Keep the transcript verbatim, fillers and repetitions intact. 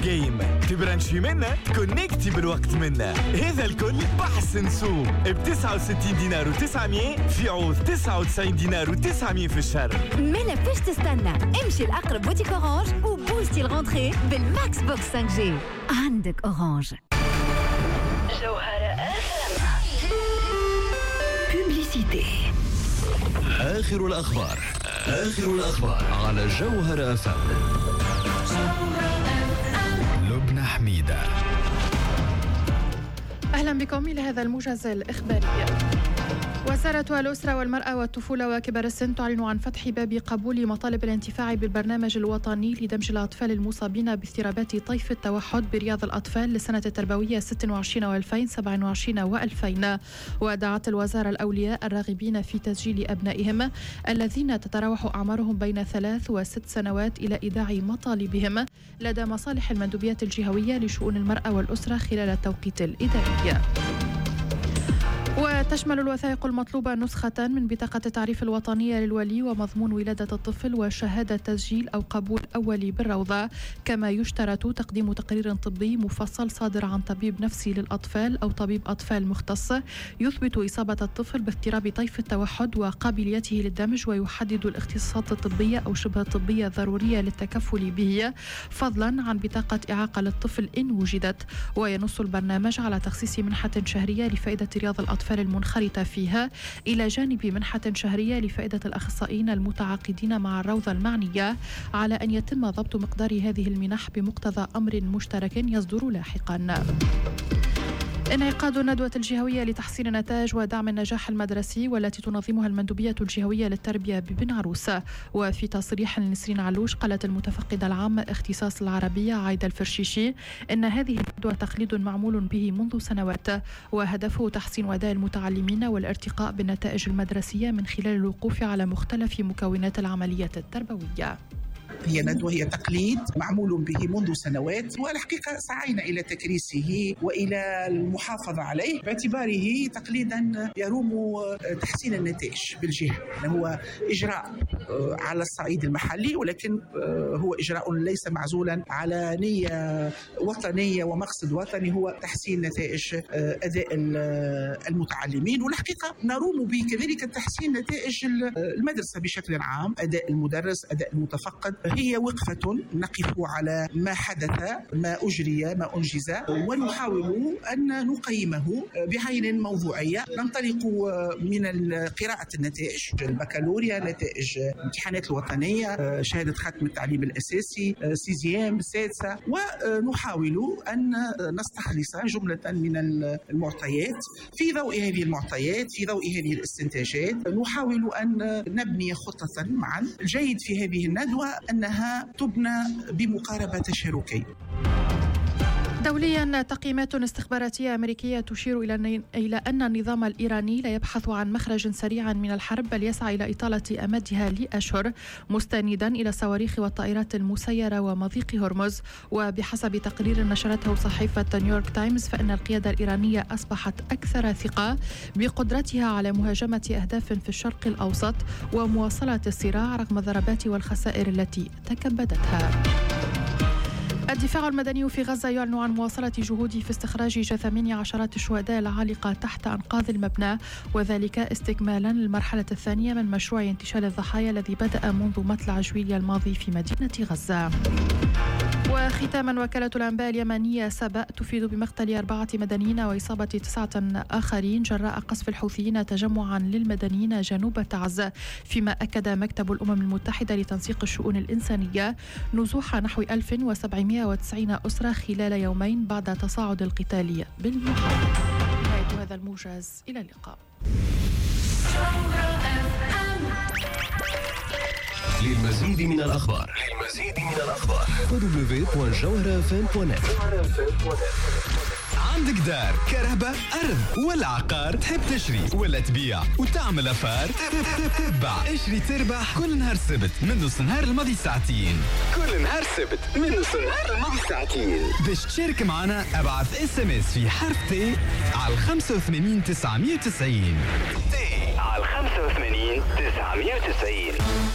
جيم، تبرنشي منا كونكتي بالوقت منا. هذا الكل بحسن سوق ب تسعة وستين دينار وتسعمية في عوض تسعة وتسعين دينار وتسعمية في الشهر. مالا فاش تستنى؟ امشي لأقرب بوتيك أورانج وبوستي الغونتري بالماكس بوكس خمسة جي. عندك أورانج. جوهرة بوبليسيتي. آخر الأخبار آخر الأخبار على جوهرة أف أم. لبنى حميدة. أهلا بكم إلى هذا الموجز الإخباري. وزارة الأسرة والمرأة والطفولة وكبار السن تعلن عن فتح باب قبول مطالب الانتفاع بالبرنامج الوطني لدمج الأطفال المصابين باضطرابات طيف التوحد برياض الأطفال للسنة التربوية ستة وعشرين وألفين سبعة وعشرين وألفين. ودعت الوزارة الأولياء الراغبين في تسجيل أبنائهم الذين تتراوح أعمارهم بين ثلاث وست سنوات إلى إيداع مطالبهم لدى مصالح المندوبيات الجهوية لشؤون المرأة والأسرة خلال التوقيت الإداري. وتشمل الوثائق المطلوبة نسخة من بطاقة التعريف الوطنية للولي ومضمون ولادة الطفل وشهادة تسجيل أو قبول أولي بالروضة، كما يشترط تقديم تقرير طبي مفصل صادر عن طبيب نفسي للأطفال أو طبيب أطفال مختص يثبت إصابة الطفل باضطراب طيف التوحد وقابليته للدمج، ويحدد الاختصاصات الطبية أو شبه الطبية الضرورية للتكفل به، فضلا عن بطاقة إعاقة للطفل إن وجدت. وينص البرنامج على تخصيص منحة شهرية لفائدة رياض الأطفال المنخرطة فيها، إلى جانب منحة شهرية لفائدة الأخصائيين المتعاقدين مع الروضة المعنية، على أن يتم ضبط مقدار هذه المنح بمقتضى أمر مشترك يصدر لاحقا. انعقاد الندوة الجهوية لتحسين النتائج ودعم النجاح المدرسي والتي تنظمها المندوبية الجهوية للتربية ببن عروس. وفي تصريح لنسرين علوش قالت المتفقدة العامة اختصاص العربية عايدة الفرشيشي إن هذه الندوة تقليد معمول به منذ سنوات، وهدفه تحسين أداء المتعلمين والارتقاء بالنتائج المدرسية من خلال الوقوف على مختلف مكونات العملية التربوية. هي ندوة، هي تقليد معمول به منذ سنوات، والحقيقة سعينا إلى تكريسه وإلى المحافظة عليه باعتباره تقليدا يروم تحسين النتائج بالجهة. هو إجراء على الصعيد المحلي، ولكن هو إجراء ليس معزولا على نية وطنية ومقصد وطني هو تحسين نتائج أداء المتعلمين. والحقيقة نروم به كذلك تحسين نتائج المدرسة بشكل عام، أداء المدرس، أداء المتفقد. هي وقفة نقف على ما حدث، ما أجري، ما أنجز، ونحاول أن نقيمه بعين موضوعية. ننطلق من قراءة النتائج البكالوريا، نتائج الامتحانات الوطنية، شهادة ختم التعليم الأساسي، سيزيام، سادسة، ونحاول أن نستخلص جملة من المعطيات. في ضوء هذه المعطيات، في ضوء هذه الاستنتاجات، نحاول أن نبني خطة معا. الجيد في هذه الندوة أنها تبنى بمقاربة تشاركية. دوليا، تقييمات استخباراتية أمريكية تشير إلى إلى أن النظام الإيراني لا يبحث عن مخرج سريع من الحرب، بل يسعى إلى إطالة أمدها لأشهر، مستندا إلى الصواريخ والطائرات المسيرة ومضيق هرمز. وبحسب تقرير نشرته صحيفة نيويورك تايمز، فإن القيادة الإيرانية أصبحت أكثر ثقة بقدرتها على مهاجمة أهداف في الشرق الأوسط ومواصلة الصراع رغم الضربات والخسائر التي تكبدتها. الدفاع المدني في غزة يعلن عن مواصلة جهوده في استخراج جثامين عشرات الشهداء العالقة تحت أنقاض المبنى، وذلك استكمالا للمرحلة الثانية من مشروع انتشال الضحايا الذي بدأ منذ مطلع جويليا الماضي في مدينة غزة. وختاما، وكالة الأنباء اليمنية سبأ تفيد بمقتل أربعة مدنيين وإصابة تسعة آخرين جراء قصف الحوثيين تجمعا للمدنيين جنوب تعز، فيما أكد مكتب الأمم المتحدة لتنسيق الشؤون الإنسانية نزوح نحو ألف وسبعمائة وتسعين أسرة خلال يومين بعد تصاعد القتال بالمحافظة. نهاية هذا الموجز، إلى اللقاء. للمزيد من الأخبار للمزيد من الأخبار دبليو دوت جوهرة اف ام دوت نت. عندك دار، كهرباء، أرض ولا عقار، تحب تشري ولا تبيع وتعمل أفار؟ تتبع اشري تربح كل نهار سبت من نص نهار الماضي ساعتين. كل نهار سبت من نص نهار الماضي ساعتين. باش تشارك معنا ابعث اس ام اس في حرف تي على خمسة وثمانين تسعمائة وتسعين. تي على خمسة وثمانين تسعمائة وتسعين.